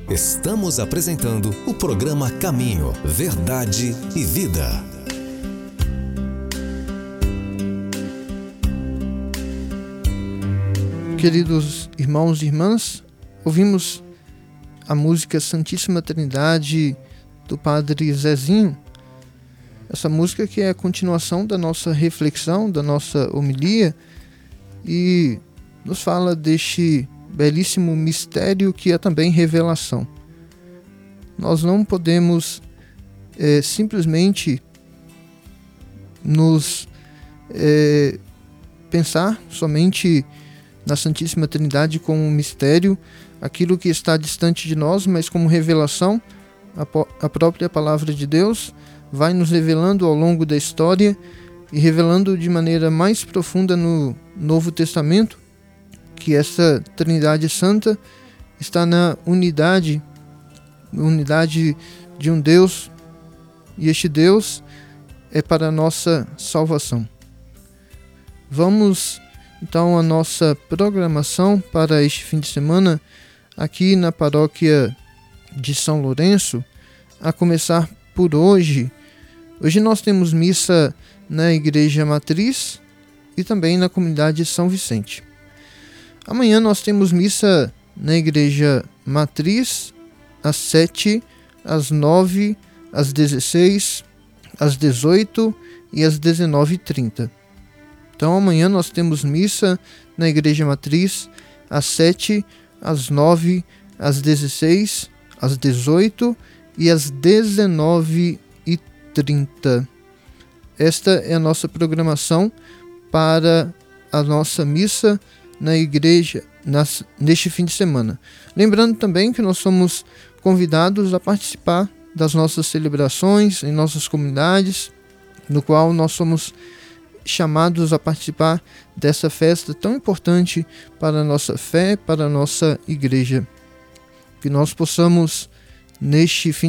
Estamos apresentando o programa Caminho, Verdade e Vida. Queridos irmãos e irmãs, ouvimos a música Santíssima Trindade do Padre Zezinho. Essa música que é a continuação da nossa reflexão, da nossa homilia, e nos fala deste belíssimo mistério que é também revelação. Nós não podemos simplesmente nos pensar somente na Santíssima Trindade como um mistério, aquilo que está distante de nós, mas como revelação. A própria Palavra de Deus vai nos revelando ao longo da história e revelando de maneira mais profunda no Novo Testamento que essa Trindade Santa está na unidade de um Deus, e este Deus é para a nossa salvação. Vamos então à nossa programação para este fim de semana aqui na paróquia de São Lourenço, a começar por hoje. Hoje nós temos missa na Igreja Matriz e também na comunidade de São Vicente. Amanhã nós temos missa na Igreja Matriz às 7, às 9, às 16, às 18 e às 19h30. Então amanhã nós temos missa na Igreja Matriz às 7, às 9, às 16, às 18 e às 19h30. Esta é a nossa programação para a nossa missa na igreja neste fim de semana. Lembrando também que nós somos convidados a participar das nossas celebrações em nossas comunidades, no qual nós somos chamados a participar dessa festa tão importante para a nossa fé, para a nossa igreja. Que nós possamos, neste fim